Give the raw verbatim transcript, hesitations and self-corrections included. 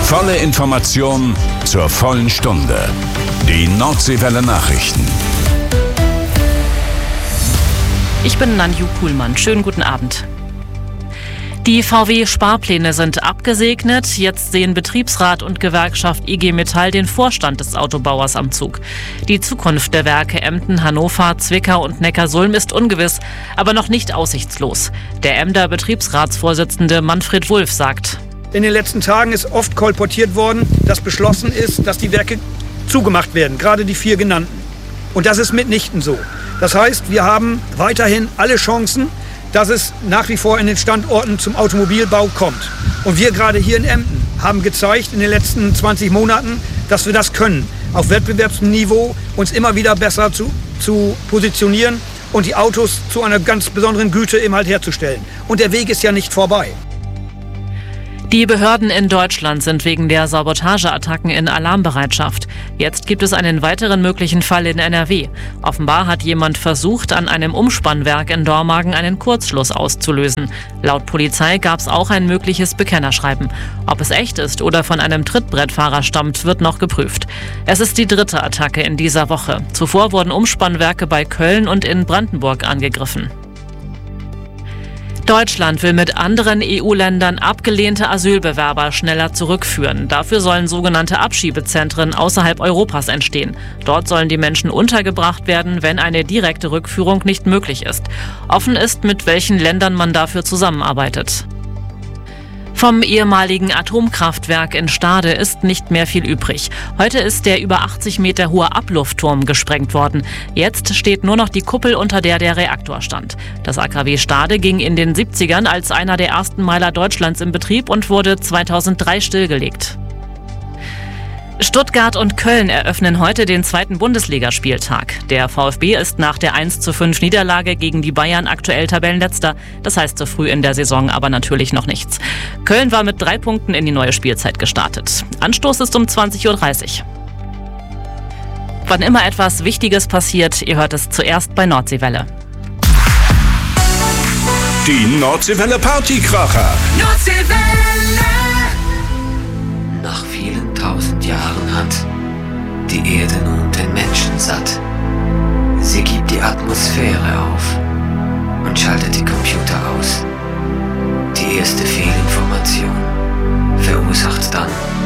Volle Information zur vollen Stunde. Die Nordseewelle Nachrichten. Ich bin Nanju Kuhlmann. Schönen guten Abend. Die V W-Sparpläne sind abgesegnet. Jetzt sehen Betriebsrat und Gewerkschaft I G Metall den Vorstand des Autobauers am Zug. Die Zukunft der Werke Emden, Hannover, Zwickau und Neckarsulm ist ungewiss, aber noch nicht aussichtslos. Der Emder Betriebsratsvorsitzende Manfred Wulff sagt: In den letzten Tagen ist oft kolportiert worden, dass beschlossen ist, dass die Werke zugemacht werden, gerade die vier genannten. Und das ist mitnichten so. Das heißt, wir haben weiterhin alle Chancen, dass es nach wie vor in den Standorten zum Automobilbau kommt. Und wir gerade hier in Emden haben gezeigt in den letzten zwanzig Monaten, dass wir das können, auf Wettbewerbsniveau uns immer wieder besser zu, zu positionieren und die Autos zu einer ganz besonderen Güte eben halt herzustellen. Und der Weg ist ja nicht vorbei. Die Behörden in Deutschland sind wegen der Sabotageattacken in Alarmbereitschaft. Jetzt gibt es einen weiteren möglichen Fall in N R W. Offenbar hat jemand versucht, an einem Umspannwerk in Dormagen einen Kurzschluss auszulösen. Laut Polizei gab es auch ein mögliches Bekennerschreiben. Ob es echt ist oder von einem Trittbrettfahrer stammt, wird noch geprüft. Es ist die dritte Attacke in dieser Woche. Zuvor wurden Umspannwerke bei Köln und in Brandenburg angegriffen. Deutschland will mit anderen E U-Ländern abgelehnte Asylbewerber schneller zurückführen. Dafür sollen sogenannte Abschiebezentren außerhalb Europas entstehen. Dort sollen die Menschen untergebracht werden, wenn eine direkte Rückführung nicht möglich ist. Offen ist, mit welchen Ländern man dafür zusammenarbeitet. Vom ehemaligen Atomkraftwerk in Stade ist nicht mehr viel übrig. Heute ist der über achtzig Meter hohe Abluftturm gesprengt worden. Jetzt steht nur noch die Kuppel, unter der der Reaktor stand. Das A K W Stade ging in den siebzigern als einer der ersten Meiler Deutschlands in Betrieb und wurde zweitausenddrei stillgelegt. Stuttgart und Köln eröffnen heute den zweiten Bundesligaspieltag. Der VfB ist nach der eins zu fünf Niederlage gegen die Bayern aktuell Tabellenletzter. Das heißt so früh in der Saison aber natürlich noch nichts. Köln war mit drei Punkten in die neue Spielzeit gestartet. Anstoß ist um zwanzig Uhr dreißig. Wann immer etwas Wichtiges passiert, ihr hört es zuerst bei Nordseewelle. Die Nordseewelle Partykracher. Nordseewelle. Nach vielen tausend Jahren hat die Erde nun den Menschen satt. Sie gibt die Atmosphäre auf und schaltet die Computer aus. Die erste Fehlinformation verursacht dann